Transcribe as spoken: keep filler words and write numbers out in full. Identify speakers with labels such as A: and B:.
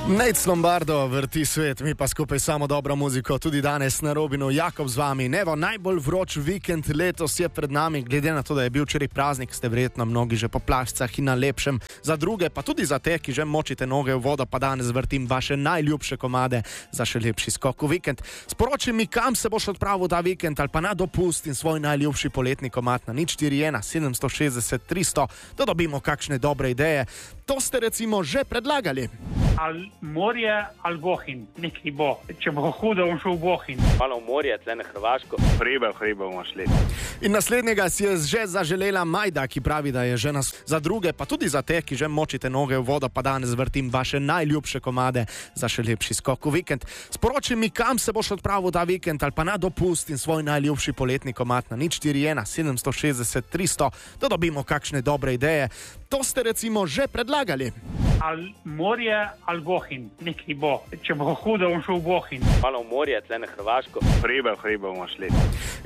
A: Nate Lombardo vrti svet, mi pa skupaj samo dobro muziko, tudi danes na Robinu. Jakob z vami. Nevo, najbolj vroč vikend letos je pred nami, glede na to, da je bil včeraj praznik, ste verjetno mnogi že po plašcah in na lepšem. Za druge, pa tudi za te, ki že močite noge v vodo, pa danes vrtim vaše najljubše komade za še lepši skok v vikend. Sporoči mi, kam se boš odpravil ta vikend ali pa na dopust in svoj najljubši poletni komad na nič štiri ena sedem šest šest tri sto, da dobimo kakšne dobre ideje. To ste recimo že predlagali.
B: Ali morje ali Bohinj, nekaj bo. Če bo hudo, bom šel v Bohinj.
C: Malo v morje, tle na Hrvaško.
D: Hribe, v hribe bomo šli.
A: In naslednjega si je že zaželela Majda, ki pravi, da je že nas za druge, pa tudi za te, ki že močite noge v vodo, pa danes vrtim vaše najljubše komade za še lepši skok v vikend. Sporoči mi, kam se boš odpravil ta vikend ali pa na dopust in svoj najljubši poletni komad na nič štiri ena sedem šest šest tri sto, da dobimo kakšne dobre ideje. To ste recimo že predlagali.
B: Ali morje ali Bohinj, nekaj bo. Če bo hudo, bom šel v Bohinj.
C: Malo v morje, tle na Hrvaško.
D: Hribe, v hribe bomo šli.